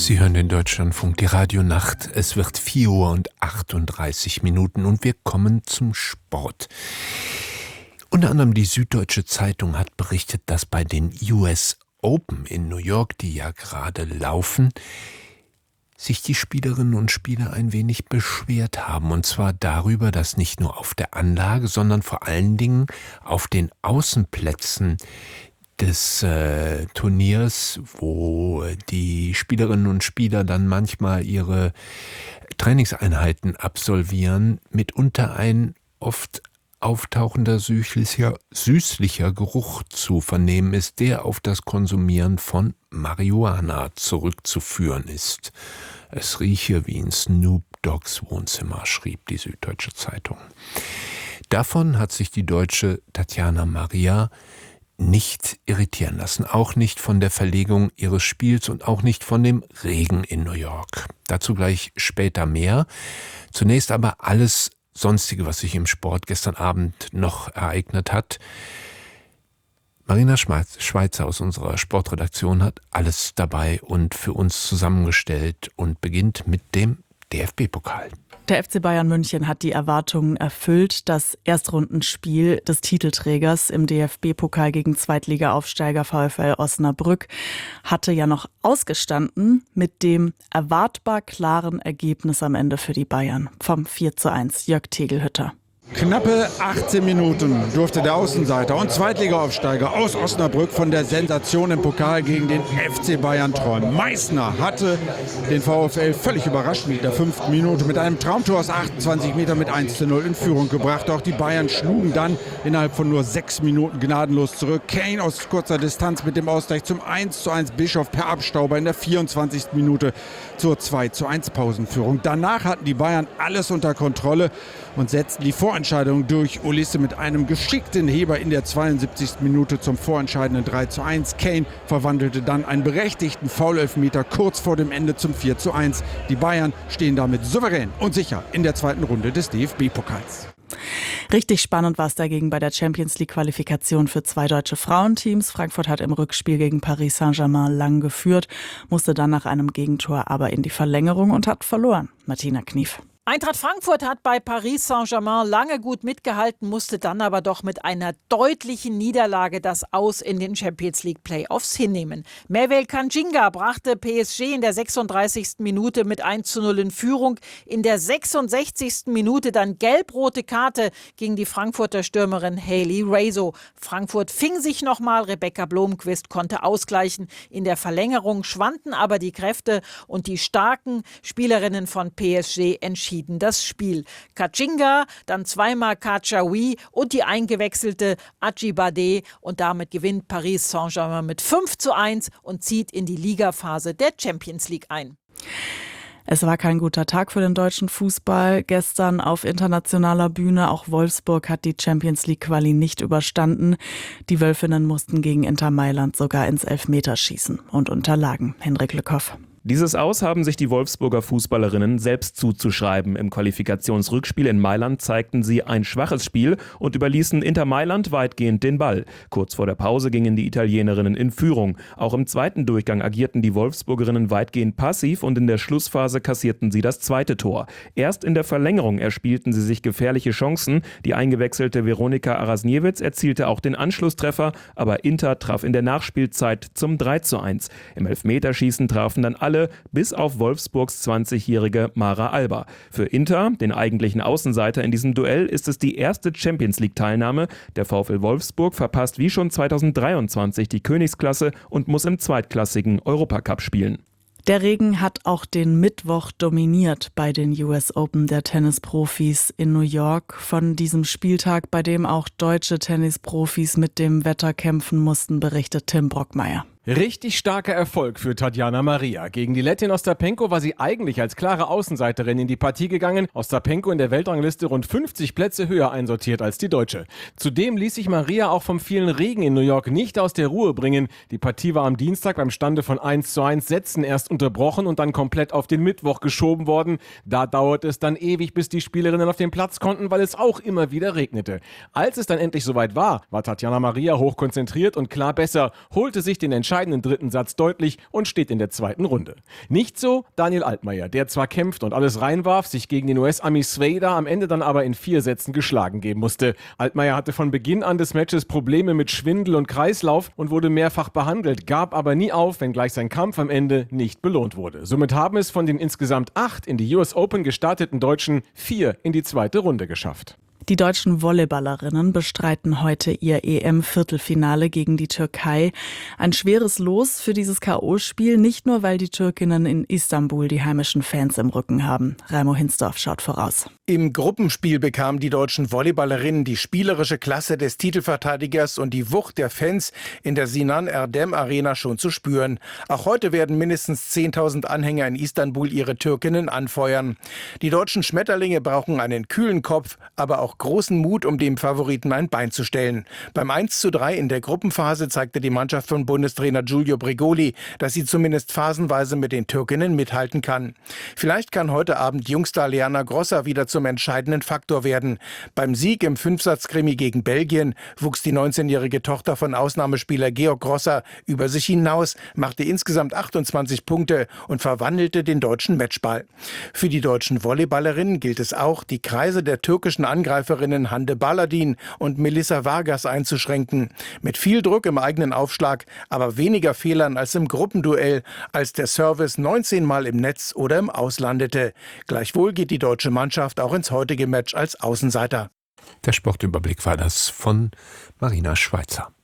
Sie hören den Deutschlandfunk, die Radionacht. Es wird 4:38 und wir kommen zum Sport. Unter anderem die Süddeutsche Zeitung hat berichtet, dass bei den US Open in New York, die ja gerade laufen, sich die Spielerinnen und Spieler ein wenig beschwert haben. Und zwar darüber, dass nicht nur auf der Anlage, sondern vor allen Dingen auf den Außenplätzen des Turniers, wo die Spielerinnen und Spieler dann manchmal ihre Trainingseinheiten absolvieren, mitunter ein oft auftauchender süßlicher Geruch zu vernehmen ist, der auf das Konsumieren von Marihuana zurückzuführen ist. Es rieche wie in Snoop Dogs Wohnzimmer, schrieb die Süddeutsche Zeitung. Davon hat sich die Deutsche Tatjana Maria nicht irritieren lassen, auch nicht von der Verlegung ihres Spiels und auch nicht von dem Regen in New York. Dazu gleich später mehr. Zunächst aber alles Sonstige, was sich im Sport gestern Abend noch ereignet hat. Marina Schweizer aus unserer Sportredaktion hat alles dabei und für uns zusammengestellt und beginnt mit dem DFB-Pokal. Der FC Bayern München hat die Erwartungen erfüllt. Das Erstrundenspiel des Titelträgers im DFB-Pokal gegen Zweitliga-Aufsteiger VfL Osnabrück hatte ja noch ausgestanden mit dem erwartbar klaren Ergebnis am Ende für die Bayern vom 4:1. Jörg Tegelhütter. Knappe 18 Minuten durfte der Außenseiter und Zweitliga-Aufsteiger aus Osnabrück von der Sensation im Pokal gegen den FC Bayern träumen. Meißner hatte den VfL völlig überraschend in der 5. Minute mit einem Traumtor aus 28 Metern mit 1:0 in Führung gebracht. Auch die Bayern schlugen dann innerhalb von nur 6 Minuten gnadenlos zurück. Kane aus kurzer Distanz mit dem Ausgleich zum 1:1. Bischof per Abstauber in der 24. Minute zur 2:1 Pausenführung. Danach hatten die Bayern alles unter Kontrolle und setzten die Vorentscheidung durch. Ulisse mit einem geschickten Heber in der 72. Minute zum vorentscheidenden 3:1. Kane verwandelte dann einen berechtigten Foul-Elfmeter kurz vor dem Ende zum 4:1. Die Bayern stehen damit souverän und sicher in der zweiten Runde des DFB-Pokals. Richtig spannend war es dagegen bei der Champions-League-Qualifikation für 2 deutsche Frauenteams. Frankfurt hat im Rückspiel gegen Paris Saint-Germain lang geführt, musste dann nach einem Gegentor aber in die Verlängerung und hat verloren. Martina Knief. Eintracht Frankfurt hat bei Paris Saint-Germain lange gut mitgehalten, musste dann aber doch mit einer deutlichen Niederlage das Aus in den Champions League Playoffs hinnehmen. Mervel Kanjinga brachte PSG in der 36. Minute mit 1:0 in Führung. In der 66. Minute dann gelb-rote Karte gegen die Frankfurter Stürmerin Hayley Raso. Frankfurt fing sich nochmal, Rebecca Blomqvist konnte ausgleichen. In der Verlängerung schwanden aber die Kräfte und die starken Spielerinnen von PSG entschieden das Spiel. Kachinga, dann zweimal Kachaoui und die eingewechselte Ajibade und damit gewinnt Paris Saint-Germain mit 5:1 und zieht in die Ligaphase der Champions League ein. Es war kein guter Tag für den deutschen Fußball. Gestern auf internationaler Bühne. Auch Wolfsburg hat die Champions League-Quali nicht überstanden. Die Wölfinnen mussten gegen Inter Mailand sogar ins Elfmeterschießen und unterlagen. Henrik Lückhoff. Dieses Aus haben sich die Wolfsburger Fußballerinnen selbst zuzuschreiben. Im Qualifikationsrückspiel in Mailand zeigten sie ein schwaches Spiel und überließen Inter Mailand weitgehend den Ball. Kurz vor der Pause gingen die Italienerinnen in Führung. Auch im zweiten Durchgang agierten die Wolfsburgerinnen weitgehend passiv und in der Schlussphase kassierten sie das zweite Tor. Erst in der Verlängerung erspielten sie sich gefährliche Chancen. Die eingewechselte Veronika Arasniewicz erzielte auch den Anschlusstreffer, aber Inter traf in der Nachspielzeit zum 3:1. Im Elfmeterschießen trafen dann alle, bis auf Wolfsburgs 20-jährige Mara Alba. Für Inter, den eigentlichen Außenseiter in diesem Duell, ist es die erste Champions-League-Teilnahme. Der VfL Wolfsburg verpasst wie schon 2023 die Königsklasse und muss im zweitklassigen Europacup spielen. Der Regen hat auch den Mittwoch dominiert bei den US Open der Tennisprofis in New York. Von diesem Spieltag, bei dem auch deutsche Tennisprofis mit dem Wetter kämpfen mussten, berichtet Tim Brockmeier. Richtig starker Erfolg für Tatjana Maria. Gegen die Lettin Ostapenko war sie eigentlich als klare Außenseiterin in die Partie gegangen. Ostapenko in der Weltrangliste rund 50 Plätze höher einsortiert als die Deutsche. Zudem ließ sich Maria auch vom vielen Regen in New York nicht aus der Ruhe bringen. Die Partie war am Dienstag beim Stande von 1:1 Sätzen erst unterbrochen und dann komplett auf den Mittwoch geschoben worden. Da dauerte es dann ewig, bis die Spielerinnen auf den Platz konnten, weil es auch immer wieder regnete. Als es dann endlich soweit war, war Tatjana Maria hochkonzentriert und klar besser, holte sich den entscheidenden dritten Satz deutlich und steht in der zweiten Runde. Nicht so Daniel Altmaier, der zwar kämpft und alles reinwarf, sich gegen den US-Ami Svejda am Ende dann aber in 4 Sätzen geschlagen geben musste. Altmaier hatte von Beginn an des Matches Probleme mit Schwindel und Kreislauf und wurde mehrfach behandelt, gab aber nie auf, wenngleich sein Kampf am Ende nicht belohnt wurde. Somit haben es von den insgesamt 8 in die US Open gestarteten Deutschen 4 in die zweite Runde geschafft. Die deutschen Volleyballerinnen bestreiten heute ihr EM-Viertelfinale gegen die Türkei. Ein schweres Los für dieses K.O.-Spiel, nicht nur, weil die Türkinnen in Istanbul die heimischen Fans im Rücken haben. Raimo Hinsdorf schaut voraus. Im Gruppenspiel bekamen die deutschen Volleyballerinnen die spielerische Klasse des Titelverteidigers und die Wucht der Fans in der Sinan Erdem Arena schon zu spüren. Auch heute werden mindestens 10.000 Anhänger in Istanbul ihre Türkinnen anfeuern. Die deutschen Schmetterlinge brauchen einen kühlen Kopf, aber auch großen Mut, um dem Favoriten ein Bein zu stellen. Beim 1:3 in der Gruppenphase zeigte die Mannschaft von Bundestrainer Giulio Brigoli, dass sie zumindest phasenweise mit den Türkinnen mithalten kann. Vielleicht kann heute Abend Jungstar Liana Grossa wieder zum entscheidenden Faktor werden. Beim Sieg im 5-Satz-Krimi gegen Belgien wuchs die 19-jährige Tochter von Ausnahmespieler Georg Grossa über sich hinaus, machte insgesamt 28 Punkte und verwandelte den deutschen Matchball. Für die deutschen Volleyballerinnen gilt es auch, die Kreise der türkischen Angreiferinnen Hande Baladin und Melissa Vargas einzuschränken. Mit viel Druck im eigenen Aufschlag, aber weniger Fehlern als im Gruppenduell, als der Service 19 Mal im Netz oder im Aus landete. Gleichwohl geht die deutsche Mannschaft auch ins heutige Match als Außenseiter. Der Sportüberblick war das von Marina Schweizer.